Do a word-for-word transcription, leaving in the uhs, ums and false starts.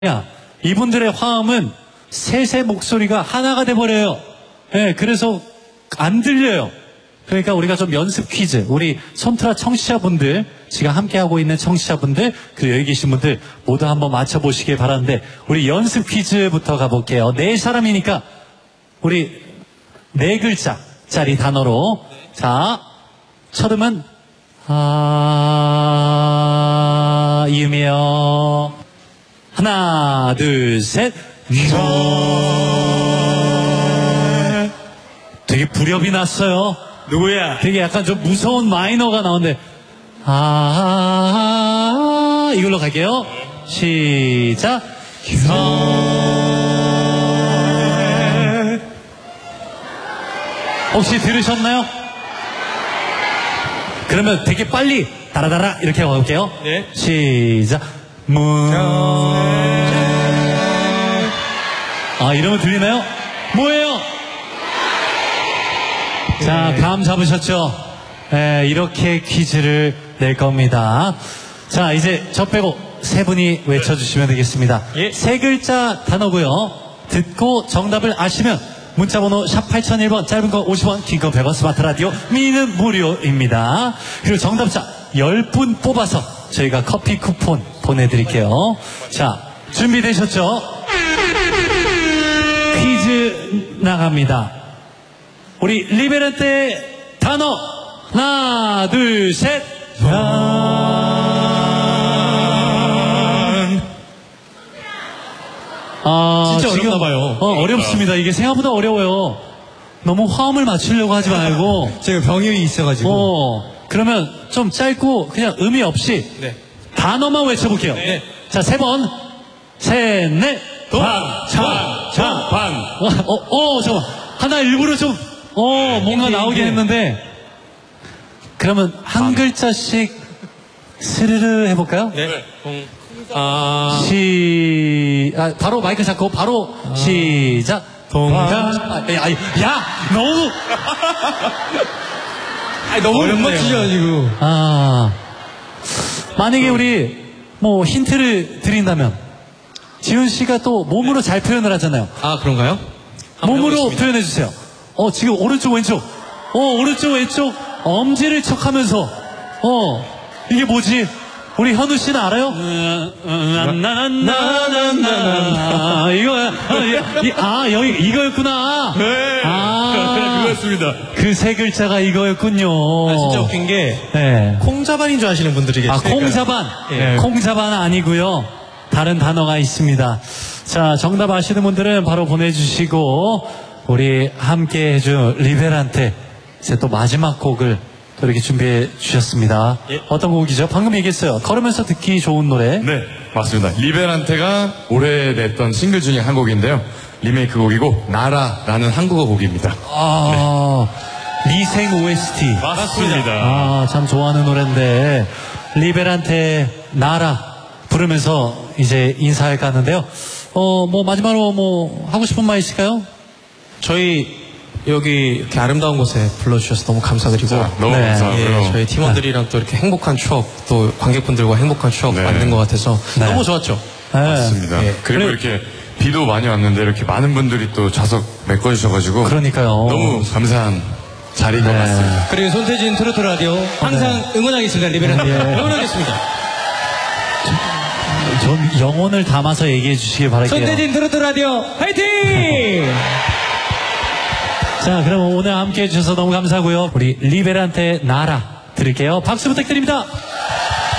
야, 이분들의 화음은 셋의 목소리가 하나가 돼버려요. 네, 그래서 안 들려요. 그러니까 우리가 좀 연습 퀴즈, 우리 손트라 청취자분들, 지금 함께하고 있는 청취자분들, 그리고 여기 계신 분들 모두 한번 맞춰보시길 바라는데, 우리 연습 퀴즈부터 가볼게요. 네 사람이니까 우리 네 글자짜리 단어로. 자, 첫 음은 아, 이음이요. 하나, 둘, 셋. 되게 불협이 났어요. 누구야? 되게 약간 좀 무서운 마이너가 나오는데, 아, 이걸로 갈게요. 시작. 혹시 들으셨나요? 그러면 되게 빨리 다라다라 이렇게 가볼게요. 네. 시작. 문. 아, 이러면 들리나요? 뭐예요? 네. 자, 감 잡으셨죠? 네, 이렇게 퀴즈를 낼 겁니다. 자, 이제 저 빼고 세 분이 외쳐주시면 되겠습니다. 예. 세 글자 단어고요. 듣고 정답을 아시면 문자번호 샵 팔공공일 번, 짧은 거 오십 원, 긴 거 백 원, 스마트 라디오 미니는 무료입니다. 그리고 정답자 열 분 뽑아서 저희가 커피 쿠폰 보내드릴게요. 자, 준비되셨죠? 퀴즈 나갑니다. 우리 리베란테 단어 하나, 둘, 셋. 아, 진짜 지금, 어렵나봐요. 어, 어렵습니다. 이게 생각보다 어려워요. 너무 화음을 맞추려고 하지 말고. 제가 병이 있어가지고. 어, 그러면 좀 짧고 그냥 의미 없이 네. 단어만 외쳐볼게요. 네. 자, 세 번. 셋, 넷. 방, 장, 장, 방. 어, 어, 어, 잠깐만. 하나 일부러 좀, 어, 뭔가 이게, 나오긴 이게. 했는데. 그러면 한 글자씩 스르르 해볼까요? 네. 동, 아. 시, 아, 바로 마이크 잡고 바로 아. 시작. 동강. 아, 야, 야, 너무. 아니, 너무 못 맞추죠, 지금. 아, 만약에 우리 뭐 힌트를 드린다면 지훈 씨가 또 몸으로 잘 표현을 하잖아요. 아, 그런가요? 몸으로 표현해 주세요. 어, 지금 오른쪽 왼쪽. 어, 오른쪽 왼쪽 엄지를 척하면서. 어, 이게 뭐지? 우리 현우 씨는 알아요? 나나나나나나 이거야. 아, 여기 이거였구나. 네. 아, 그거였습니다. 그 세 글자가 이거였군요. 아, 진짜 웃긴 게. 네. 콩자반인 줄 아시는 분들이 계세요. 아, 콩자반. 예. 콩자반은 아니고요. 다른 단어가 있습니다. 자, 정답 아시는 분들은 바로 보내주시고, 우리 함께 해준 리벨한테 이제 또 마지막 곡을 또 이렇게 준비해 주셨습니다. 예. 어떤 곡이죠? 방금 얘기했어요. 걸으면서 듣기 좋은 노래. 네, 맞습니다. 리벨한테가 올해 냈던 싱글 중에 한 곡인데요. 리메이크 곡이고 나라라는 한국어 곡입니다. 아, 네. 리생 오에스티. 맞습니다. 아, 참 좋아하는 노래인데, 리벨한테 나라 부르면서 이제 인사할까 하는데요. 어, 뭐 마지막으로 뭐 하고 싶은 말 있을까요? 저희 여기 이렇게 아름다운 곳에 불러주셔서 너무 감사드리고. 진짜 너무 네. 감사하고요. 예, 저희 팀원들이랑 또 이렇게 행복한 추억, 또 관객분들과 행복한 추억 네. 만든 것 같아서 네. 너무 좋았죠. 네. 맞습니다. 예. 그리고 그래- 이렇게 비도 많이 왔는데 이렇게 많은 분들이 또 좌석 메꿔주셔가지고 그러니까요. 너무 감사한 자리인 것 네. 같습니다. 그리고 손태진 트로트 라디오 항상 응원하겠습니다. 리베란테 예. 응원하겠습니다. 전 영혼을 담아서 얘기해 주시길 바랄게요. 손태진 트로트 라디오 화이팅! 자, 그럼 오늘 함께 해주셔서 너무 감사하고요. 우리 리벨한테 나라 들을게요. 박수 부탁드립니다.